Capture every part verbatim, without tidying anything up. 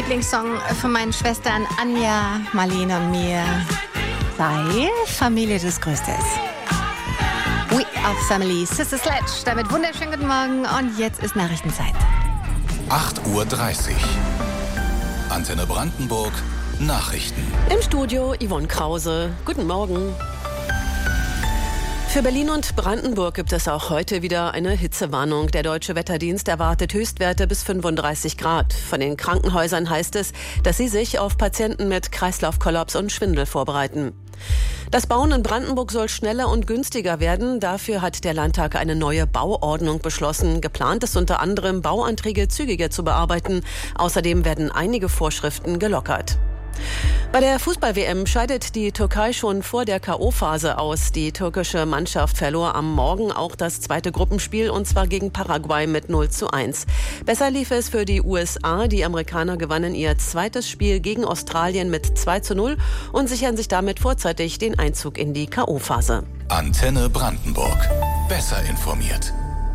Lieblingssong von meinen Schwestern Anja, Marlene und mir. Weil Familie das Größte ist. We are Family, Sister Sledge. Damit wunderschönen guten Morgen und jetzt ist Nachrichtenzeit. acht Uhr dreißig. Antenne Brandenburg, Nachrichten. Im Studio Yvonne Krause. Guten Morgen. Für Berlin und Brandenburg gibt es auch heute wieder eine Hitzewarnung. Der Deutsche Wetterdienst erwartet Höchstwerte bis fünfunddreißig Grad. Von den Krankenhäusern heißt es, dass sie sich auf Patienten mit Kreislaufkollaps und Schwindel vorbereiten. Das Bauen in Brandenburg soll schneller und günstiger werden. Dafür hat der Landtag eine neue Bauordnung beschlossen. Geplant ist unter anderem, Bauanträge zügiger zu bearbeiten. Außerdem werden einige Vorschriften gelockert. Bei der Fußball-W M scheidet die Türkei schon vor der K O-Phase aus. Die türkische Mannschaft verlor am Morgen auch das zweite Gruppenspiel, und zwar gegen Paraguay mit null zu eins. Besser lief es für die U S A. Die Amerikaner gewannen ihr zweites Spiel gegen Australien mit zwei zu null und sichern sich damit vorzeitig den Einzug in die K O-Phase. Antenne Brandenburg. Besser informiert.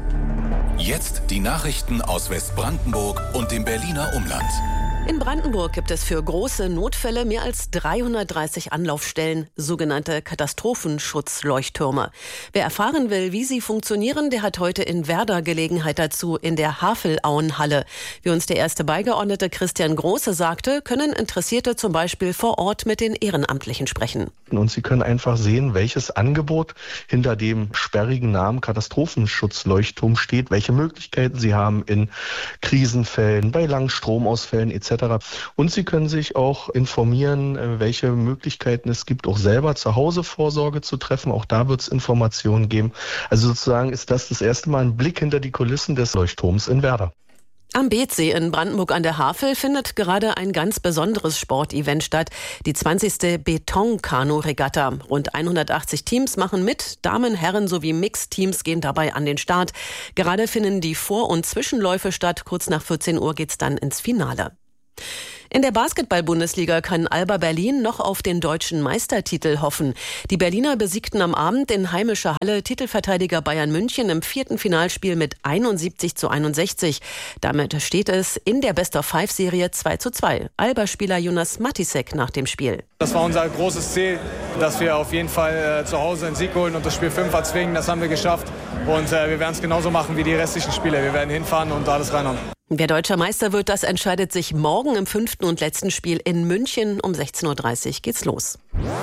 Jetzt die Nachrichten aus Westbrandenburg und dem Berliner Umland. In Brandenburg gibt es für große Notfälle mehr als dreihundertdreißig Anlaufstellen, sogenannte Katastrophenschutzleuchttürme. Wer erfahren will, wie sie funktionieren, der hat heute in Werder Gelegenheit dazu in der Havelauenhalle. Wie uns der erste Beigeordnete Christian Große sagte, können Interessierte zum Beispiel vor Ort mit den Ehrenamtlichen sprechen. Und Sie können einfach sehen, welches Angebot hinter dem sperrigen Namen Katastrophenschutzleuchtturm steht, welche Möglichkeiten Sie haben in Krisenfällen, bei langen Stromausfällen et cetera. Und Sie können sich auch informieren, welche Möglichkeiten es gibt, auch selber zu Hause Vorsorge zu treffen. Auch da wird es Informationen geben. Also sozusagen ist das das erste Mal ein Blick hinter die Kulissen des Leuchtturms in Werder. Am Beetsee in Brandenburg an der Havel findet gerade ein ganz besonderes Sportevent statt, die zwanzigste Betonkanu-Regatta. Rund hundertachtzig Teams machen mit, Damen, Herren sowie Mixteams gehen dabei an den Start. Gerade finden die Vor- und Zwischenläufe statt, kurz nach vierzehn Uhr geht's dann ins Finale. In der Basketball-Bundesliga kann Alba Berlin noch auf den deutschen Meistertitel hoffen. Die Berliner besiegten am Abend in heimischer Halle Titelverteidiger Bayern München im vierten Finalspiel mit einundsiebzig zu einundsechzig. Damit steht es in der Best-of-Five-Serie zwei zu zwei. Alba-Spieler Jonas Matisek nach dem Spiel. Das war unser großes Ziel, dass wir auf jeden Fall äh, zu Hause einen Sieg holen und das Spiel fünf erzwingen. Das haben wir geschafft und äh, wir werden es genauso machen wie die restlichen Spiele. Wir werden hinfahren und alles reinhauen. Wer deutscher Meister wird, das entscheidet sich morgen im fünften und letzten Spiel in München. Um sechzehn Uhr dreißig geht's los.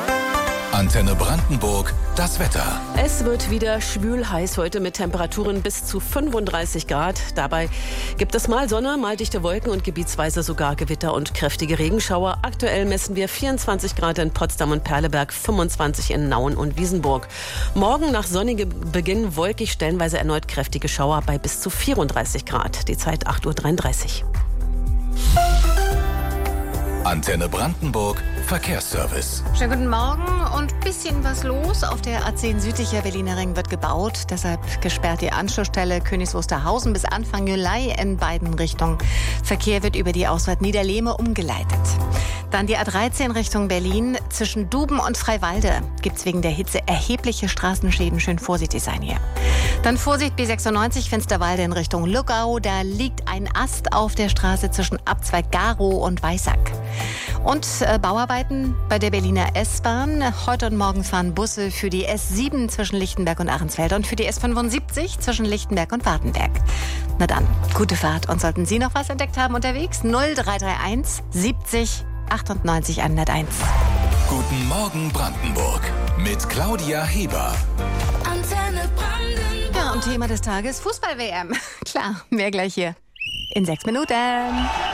Antenne Brandenburg, das Wetter. Es wird wieder schwül heiß heute mit Temperaturen bis zu fünfunddreißig Grad. Dabei gibt es mal Sonne, mal dichte Wolken und gebietsweise sogar Gewitter und kräftige Regenschauer. Aktuell messen wir vierundzwanzig Grad in Potsdam und Perleberg, fünfundzwanzig in Nauen und Wiesenburg. Morgen nach sonnigem Beginn wolkig, stellenweise erneut kräftige Schauer bei bis zu vierunddreißig Grad. Die Zeit acht Uhr dreiunddreißig. Antenne Brandenburg, Verkehrsservice. Schönen guten Morgen und bisschen was los. Auf der A zehn südlicher Berliner Ring wird gebaut. Deshalb gesperrt die Anschlussstelle Königs Wusterhausen bis Anfang Juli in beiden Richtungen. Verkehr wird über die Ausfahrt Niederlehme umgeleitet. Dann die A dreizehn Richtung Berlin. Zwischen Duben und Freiwalde gibt es wegen der Hitze erhebliche Straßenschäden. Schön vorsichtig sein hier. Dann Vorsicht B sechsundneunzig Finsterwalde in Richtung Luckau. Da liegt ein Ast auf der Straße zwischen Abzweig Garow und Weissack. Und äh, Bauarbeiten bei der Berliner S-Bahn. Heute und morgen fahren Busse für die S sieben zwischen Lichtenberg und Ahrensfeld und für die S fünfundsiebzig zwischen Lichtenberg und Wartenberg. Na dann, gute Fahrt. Und sollten Sie noch was entdeckt haben unterwegs? null drei drei eins siebzig achtundneunzig hunderteins. Guten Morgen Brandenburg mit Claudia Heber. Antenne Brandenburg. Ja, und Thema des Tages Fußball-W M. Klar, mehr gleich hier in sechs Minuten.